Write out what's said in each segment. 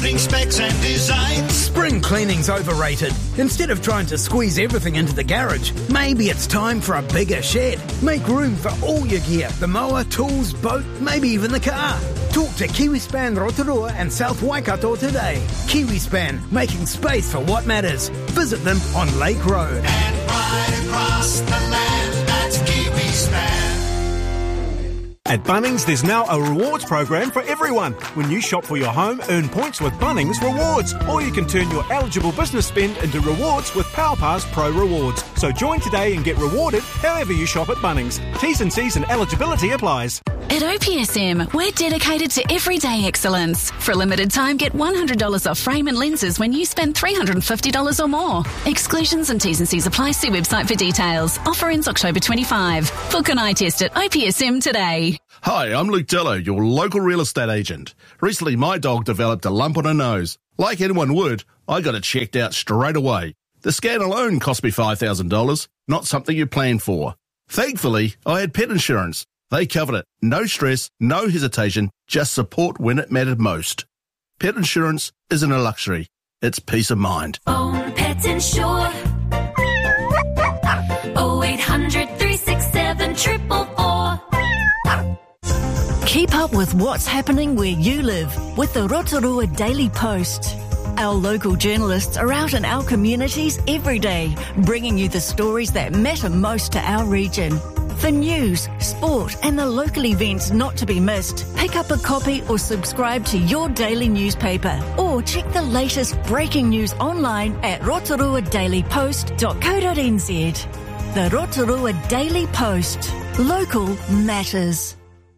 Improving specs and designs. Spring cleaning's overrated. Instead of trying to squeeze everything into the garage, maybe it's time for a bigger shed. Make room for all your gear, the mower, tools, boat, maybe even the car. Talk to KiwiSpan Rotorua and South Waikato today. KiwiSpan, making space for what matters. Visit them on Lake Road. And right across the land, that's KiwiSpan. At Bunnings, there's now a rewards program for everyone. When you shop for your home, earn points with Bunnings Rewards. Or you can turn your eligible business spend into rewards with PowerPass Pro Rewards. So join today and get rewarded however you shop at Bunnings. T's and C's and eligibility applies. At OPSM, we're dedicated to everyday excellence. For a limited time, get $100 off frame and lenses when you spend $350 or more. Exclusions and T's and C's apply. See website for details. Offer ends October 25. Book an eye test at OPSM today. Hi, I'm Luke Dillo, your local real estate agent. Recently, my dog developed a lump on her nose. Like anyone would, I got it checked out straight away. The scan alone cost me $5,000, not something you plan for. Thankfully, I had pet insurance. They covered it. No stress, no hesitation, just support when it mattered most. Pet insurance isn't a luxury. It's peace of mind. Own Pet Insure. 0800 367 444. Keep up with what's happening where you live with the Rotorua Daily Post. Our local journalists are out in our communities every day, bringing you the stories that matter most to our region. For news, sport and the local events not to be missed, pick up a copy or subscribe to your daily newspaper, or check the latest breaking news online at rotoruadailypost.co.nz. The Rotorua Daily Post. Local matters.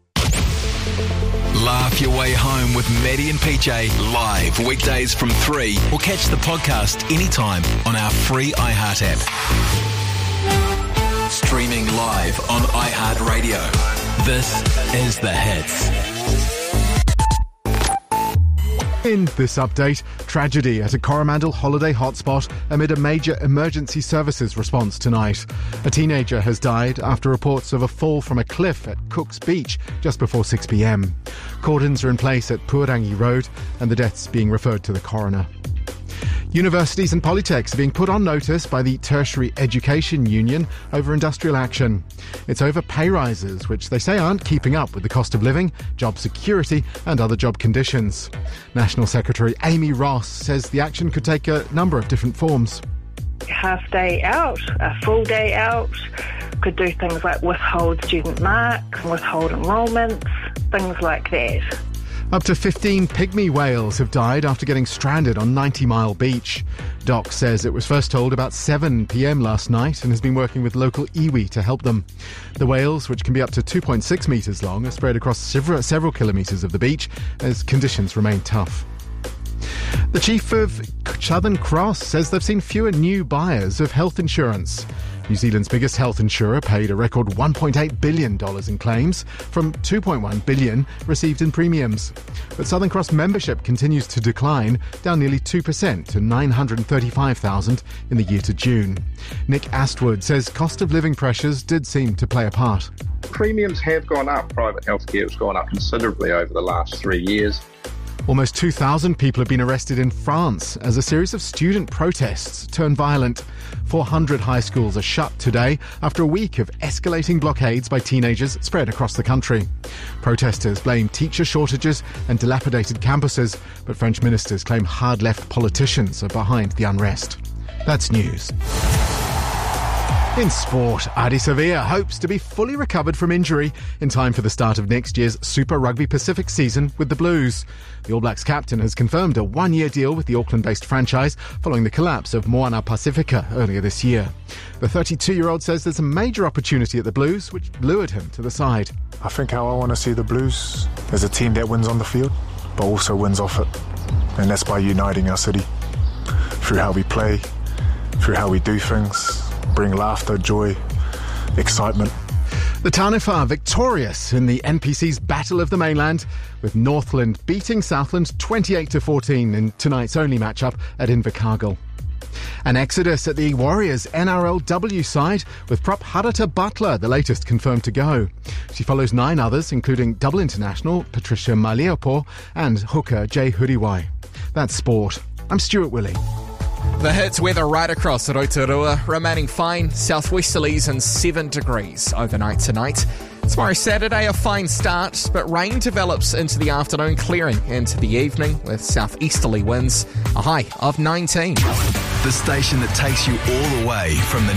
Laugh your way home with Maddie and PJ live weekdays from 3, or catch the podcast anytime on our free iHeart app. Streaming live on iHeartRadio. This is The Hits. In this update, tragedy at a Coromandel holiday hotspot amid a major emergency services response tonight. A teenager has died after reports of a fall from a cliff at Cook's Beach just before 6 p.m. Cordons are in place at Puarangi Road and the deaths being referred to the coroner. Universities and polytechs are being put on notice by the Tertiary Education Union over industrial action. It's over pay rises, which they say aren't keeping up with the cost of living, job security and other job conditions. National Secretary Amy Ross says the action could take a number of different forms. Half day out, a full day out, could do things like withhold student marks, withhold enrolments, things like that. Up to 15 pygmy whales have died after getting stranded on 90 Mile Beach. DOC says it was first told about 7 p.m. last night and has been working with local iwi to help them. The whales, which can be up to 2.6 metres long, are spread across several kilometres of the beach as conditions remain tough. The chief of Southern Cross says they've seen fewer new buyers of health insurance. New Zealand's biggest health insurer paid a record $1.8 billion in claims from $2.1 billion received in premiums. But Southern Cross membership continues to decline, down nearly 2% to 935,000 in the year to June. Nick Astwood says cost of living pressures did seem to play a part. Premiums have gone up. Private healthcare has gone up considerably over the last 3 years. Almost 2,000 people have been arrested in France as a series of student protests turned violent. 400 high schools are shut today after a week of escalating blockades by teenagers spread across the country. Protesters blame teacher shortages and dilapidated campuses, but French ministers claim hard-left politicians are behind the unrest. That's news. In sport, Adi Sevilla hopes to be fully recovered from injury in time for the start of next year's Super Rugby Pacific season with the Blues. The All Blacks captain has confirmed a one-year deal with the Auckland-based franchise following the collapse of Moana Pacifica earlier this year. The 32-year-old says there's a major opportunity at the Blues, which lured him to the side. I think how I want to see the Blues as a team that wins on the field, but also wins off it. And that's by uniting our city through how we play, through how we do things, bring laughter, joy, excitement. The Taniwha victorious in the NPC's Battle of the Mainland, with Northland beating Southland 28-14 in tonight's only matchup at Invercargill. An exodus at the Warriors NRLW side, with prop Harata Butler the latest confirmed to go. She follows 9 others, including double international Patricia Maliapo and hooker Jay Huriwai. That's sport. I'm Stuart Willie. The hits weather right across Rotorua, remaining fine, southwesterlies and 7 degrees overnight tonight. Tomorrow Saturday, a fine start, but rain develops into the afternoon, clearing into the evening with southeasterly winds, a high of 19. The station that takes you all the way from the